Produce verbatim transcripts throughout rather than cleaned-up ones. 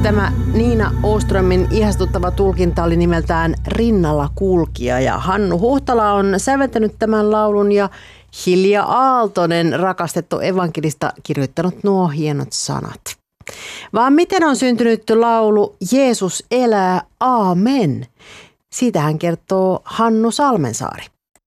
Tämä Niina Åströmin ihastuttava tulkinta oli nimeltään Rinnalla kulkija ja Hannu Huhtala on säveltänyt tämän laulun ja Hilja Aaltonen, rakastettu evankelista, kirjoittanut nuo hienot sanat. Vaan miten on syntynyt laulu Jeesus elää, aamen? Siitä hän kertoo Hannu Salmensaari.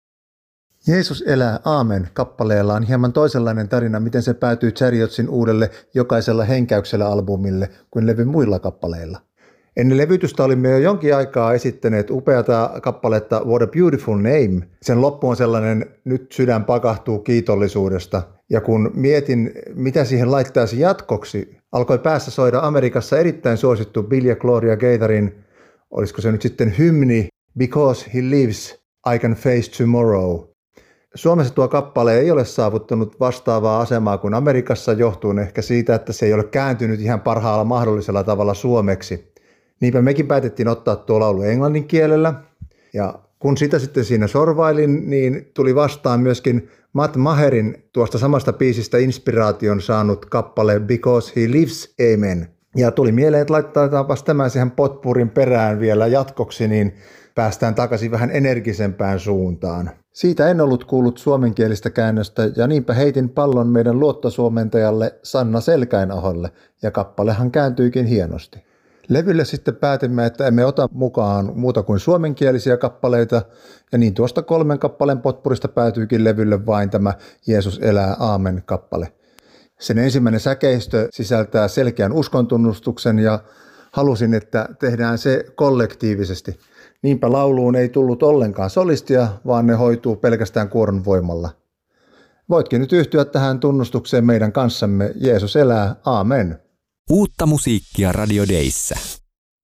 Jeesus elää, aamen kappaleella on hieman toisenlainen tarina, miten se päätyy Chariotsin uudelle Jokaisella henkäyksellä albumille kuin levyn muilla kappaleilla. Ennen levytystä olimme jo jonkin aikaa esittäneet upeata kappaletta What a Beautiful Name. Sen loppu on sellainen, nyt sydän pakahtuu kiitollisuudesta. Ja kun mietin, mitä siihen laittaisi jatkoksi, alkoi päässä soida Amerikassa erittäin suosittu Bill ja Gloria Gaytorin, olisiko se nyt sitten hymni, Because he lives, I can face tomorrow. Suomessa tuo kappale ei ole saavuttanut vastaavaa asemaa kuin Amerikassa, johtuen ehkä siitä, että se ei ole kääntynyt ihan parhaalla mahdollisella tavalla suomeksi. Niinpä mekin päätettiin ottaa tuo laulu englannin kielellä. Ja kun sitä sitten siinä sorvailin, niin tuli vastaan myöskin Matt Maherin tuosta samasta biisistä inspiraation saanut kappale Because he lives, amen. Ja tuli mieleen, että laitetaanpas tämä siihen potpurin perään vielä jatkoksi, niin päästään takaisin vähän energisempään suuntaan. Siitä en ollut kuullut suomenkielistä käännöstä ja niinpä heitin pallon meidän luottosuomentajalle Sanna Selkäinaholle ja kappalehan kääntyikin hienosti. Levylle sitten päätimme, että emme ota mukaan muuta kuin suomenkielisiä kappaleita ja niin tuosta kolmen kappaleen potpurista päätyykin levylle vain tämä Jeesus elää, aamen kappale. Sen ensimmäinen säkeistö sisältää selkeän uskontunnustuksen ja halusin, että tehdään se kollektiivisesti. Niinpä lauluun ei tullut ollenkaan solistia, vaan ne hoituu pelkästään kuoron voimalla. Voitkin nyt yhtyä tähän tunnustukseen meidän kanssamme. Jeesus elää, aamen. Uutta musiikkia Radio Dayssä.